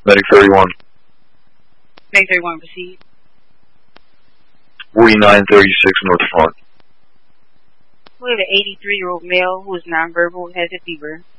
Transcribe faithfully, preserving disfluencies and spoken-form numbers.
Medic thirty-one. Medic thirty-one, proceed. forty-nine thirty-six North Front. We have an eighty-three-year-old male who is nonverbal and has a fever.